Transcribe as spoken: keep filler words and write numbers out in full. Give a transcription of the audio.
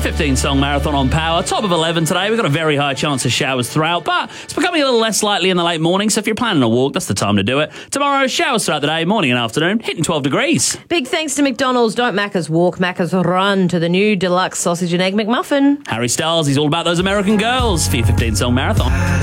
fifteen song marathon on Power. Top of eleven today. We've got a very high chance of showers throughout, but it's becoming a little less likely in the late morning, so if you're planning a walk, that's the time to do it. Tomorrow, showers throughout the day, morning and afternoon, hitting twelve degrees. Big thanks to McDonald's. Don't Macca's walk, Macca's run to the new deluxe sausage and egg McMuffin. Harry Styles, he's all about those American girls for your fifteen song marathon.